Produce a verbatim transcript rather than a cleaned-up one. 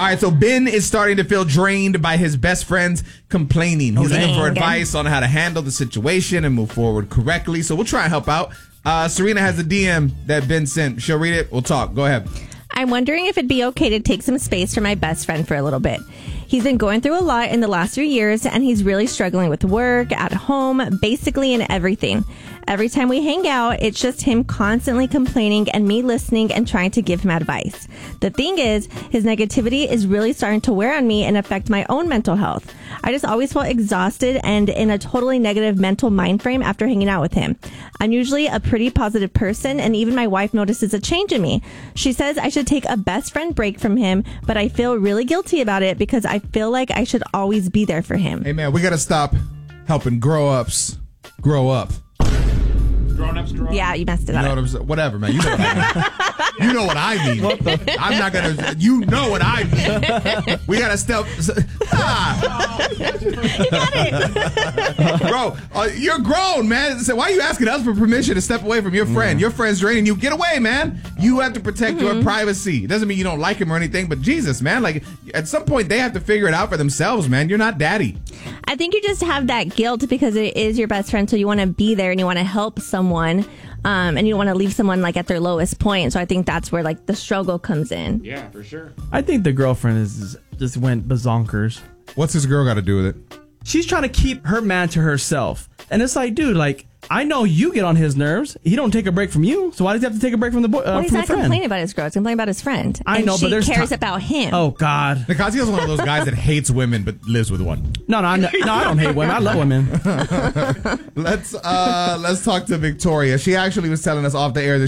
right, so Ben is starting to feel drained by his best friends complaining. He's looking for advice on how to handle the situation and move forward correctly. So we'll try and help out. Uh, Serena has a D M that Ben sent. She'll read it. We'll talk. Go ahead. I'm wondering if it'd be okay to take some space from my best friend for a little bit. He's been going through a lot in the last few years, and he's really struggling with work, at home, basically in everything. Every time we hang out, it's just him constantly complaining and me listening and trying to give him advice. The thing is, his negativity is really starting to wear on me and affect my own mental health. I just always felt exhausted and in a totally negative mental mind frame after hanging out with him. I'm usually a pretty positive person, and even my wife notices a change in me. She says I should take a best friend break from him, but I feel really guilty about it because I feel like I should always be there for him. Hey, man, we got to stop helping grow-ups grow up. Grown-ups grow up? Yeah, you messed it you up. Know what I'm saying? Whatever, man. You know what I mean. You know what I mean. What the? I'm not going to... You know what I mean. We got to step... Ah. You got it. Bro, uh, you're grown, man. So why are you asking us for permission to step away from your friend? Yeah. Your friend's draining you. Get away, man. You have to protect mm-hmm. your privacy. It doesn't mean you don't like him or anything, but Jesus, man, like at some point they have to figure it out for themselves, man. You're not daddy. I think you just have that guilt because it is your best friend, so you want to be there and you want to help someone. Um, and you don't want to leave someone like at their lowest point. So I think that's where like the struggle comes in. Yeah, for sure. I think the girlfriend is just went bazonkers. What's this girl got to do with it? She's trying to keep her man to herself. And it's like, dude, like, I know you get on his nerves. He don't take a break from you. So why does he have to take a break from the boy? Uh, well, he's from not the friend? complaining about his girl. He's complaining about his friend. I and know, she but there's cares t- about him. Oh, God. Nicasia's one of those guys that hates women but lives with one. No, no, I, no, I don't hate women. I love women. let's uh, let's talk to Victoria. She actually was telling us off the air that